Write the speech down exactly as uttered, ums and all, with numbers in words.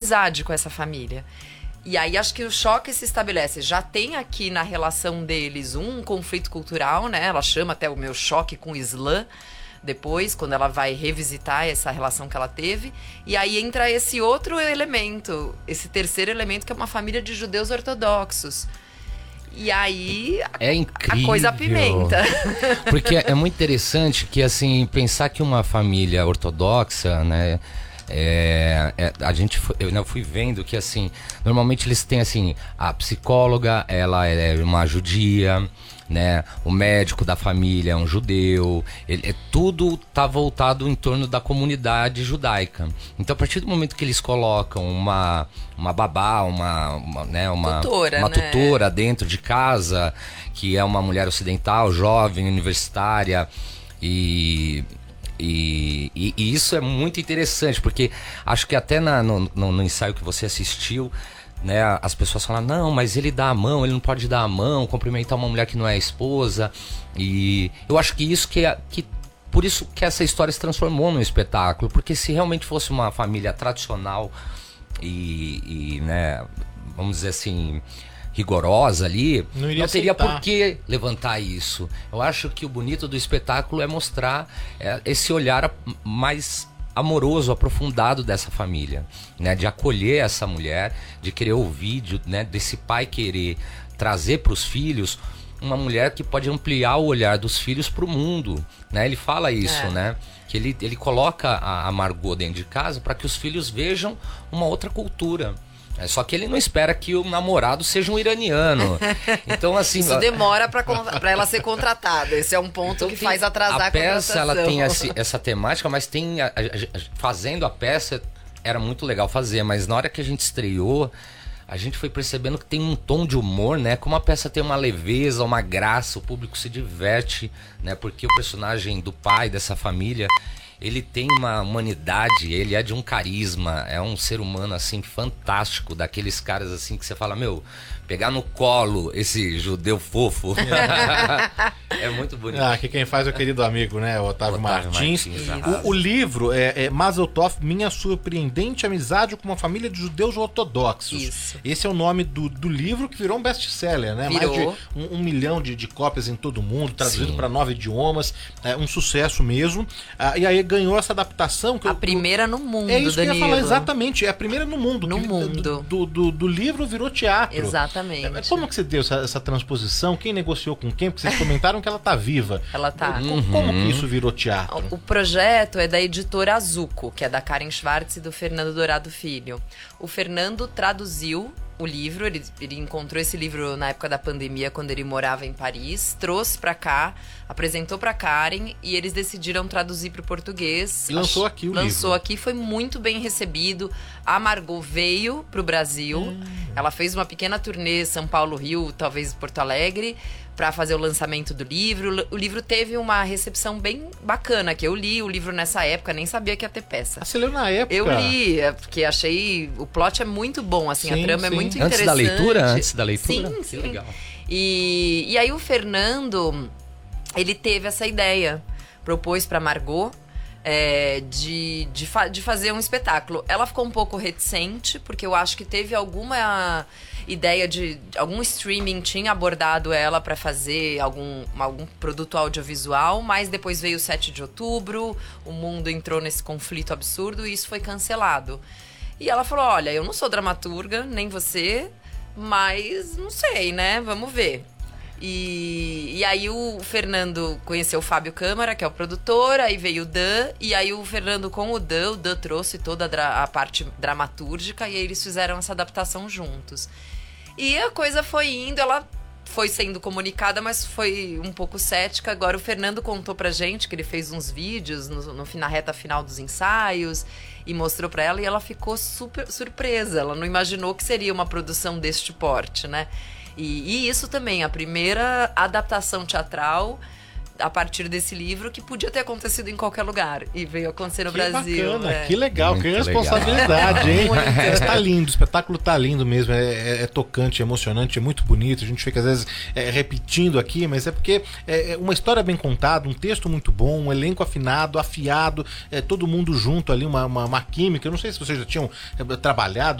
amizade com essa família. E aí acho que o choque se estabelece. Já tem aqui na relação deles um conflito cultural, né? Ela chama até o meu choque com o Islã, depois, quando ela vai revisitar essa relação que ela teve. E aí entra esse outro elemento, esse terceiro elemento, que é uma família de judeus ortodoxos. E aí a, é incrível, a coisa apimenta. Porque é muito interessante que, assim, pensar que uma família ortodoxa, né... É, é, a gente foi, eu, eu fui vendo que, assim, normalmente eles têm, assim, a psicóloga, ela é uma judia, né? O médico da família é um judeu. Ele, é, tudo tá voltado em torno da comunidade judaica. Então, a partir do momento que eles colocam uma, uma babá, uma, uma, né, uma, tutora, uma né? tutora dentro de casa, que é uma mulher ocidental, jovem, universitária, e... E, e, e isso é muito interessante, porque acho que até na, no, no, no ensaio que você assistiu, né, as pessoas falam, não, mas ele dá a mão, ele não pode dar a mão, cumprimentar uma mulher que não é esposa. E eu acho que isso que, é, que por isso que essa história se transformou num espetáculo, porque se realmente fosse uma família tradicional e, e né, vamos dizer assim, rigorosa ali, não, não teria por que levantar isso. Eu acho que o bonito do espetáculo é mostrar é, esse olhar mais amoroso, aprofundado dessa família, né? De acolher essa mulher, de querer ouvir, de, né, desse pai querer trazer para os filhos uma mulher que pode ampliar o olhar dos filhos para o mundo, né? Ele fala isso, é. né? Que ele, ele coloca a, a Margot dentro de casa para que os filhos vejam uma outra cultura. É, só que ele não espera que o namorado seja um iraniano. Então, assim... Isso demora para ela ser contratada. Esse é um ponto então, que tem, faz atrasar a, a peça. Ela tem esse, essa temática, mas tem... A, a, a, fazendo a peça, era muito legal fazer. Mas na hora que a gente estreou, a gente foi percebendo que tem um tom de humor, né? Como a peça tem uma leveza, uma graça, o público se diverte, né? Porque o personagem do pai dessa família... Ele tem uma humanidade, ele é de um carisma, é um ser humano, assim, fantástico, daqueles caras, assim, que você fala, meu, pegar no colo esse judeu fofo. É muito bonito. Ah, aqui quem faz é o querido amigo, né, o Otávio, Otávio Martins. Martins o, o livro é, é Mazel Tov, Minha Surpreendente Amizade com uma Família de Judeus Ortodoxos. Isso. Esse é o nome do, do livro, que virou um best-seller, né? Virou. Mais de um, um milhão de, de cópias em todo o mundo, traduzido para nove idiomas, é um sucesso mesmo. Ah, e aí ganhou essa adaptação. Que a eu, primeira no mundo, É isso Danilo. que eu ia falar, exatamente. É a primeira no mundo. No que, mundo. Do, do, do, do livro virou teatro. Exatamente. Como que você deu essa, essa transposição? Quem negociou com quem? Porque vocês comentaram que ela tá viva. Ela tá. Como, como que isso virou teatro? O projeto é da editora Azuco, que é da Karen Schwartz e do Fernando Dourado Filho. O Fernando traduziu o livro, ele, ele encontrou esse livro na época da pandemia, quando ele morava em Paris, trouxe pra cá, apresentou pra Karen e eles decidiram traduzir pro português. E lançou aqui o lançou livro. Lançou aqui, foi muito bem recebido. A Margot veio pro Brasil, hum. ela fez uma pequena turnê São Paulo, Rio, talvez Porto Alegre, para fazer o lançamento do livro. O livro teve uma recepção bem bacana, que eu li o livro nessa época, nem sabia que ia ter peça. Ah, você leu na época? Eu li, porque achei... O plot é muito bom, assim, sim, a trama sim. é muito Antes interessante. da leitura? Antes da leitura? Sim, que sim. legal. E, e aí o Fernando, ele teve essa ideia, propôs pra Margot, É, de, de, fa- de fazer um espetáculo. Ela ficou um pouco reticente, porque eu acho que teve alguma ideia de... Algum streaming tinha abordado ela para fazer algum, algum produto audiovisual, mas depois veio o sete de outubro, o mundo entrou nesse conflito absurdo e isso foi cancelado. E ela falou, olha, eu não sou dramaturga, nem você, mas não sei, né? Vamos ver. E, e aí o Fernando conheceu o Fábio Câmara, que é o produtor, aí veio o Dan, e aí o Fernando com o Dan, o Dan trouxe toda a, dra- a parte dramatúrgica, e aí eles fizeram essa adaptação juntos. E a coisa foi indo, ela foi sendo comunicada, mas foi um pouco cética. Agora o Fernando contou pra gente que ele fez uns vídeos no, no, na reta final dos ensaios, e mostrou pra ela, e ela ficou super surpresa, ela não imaginou que seria uma produção deste porte, né? E, e isso também, a primeira adaptação teatral a partir desse livro, que podia ter acontecido em qualquer lugar e veio acontecer no que Brasil. Bacana, é. que legal, Muito que responsabilidade, legal. hein? Mas tá lindo, o espetáculo tá lindo mesmo, é, é, é tocante, é emocionante, é muito bonito. A gente fica às vezes é, repetindo aqui, mas é porque é uma história bem contada, um texto muito bom, um elenco afinado, afiado, é, todo mundo junto ali, uma, uma, uma química. Eu não sei se vocês já tinham é, trabalhado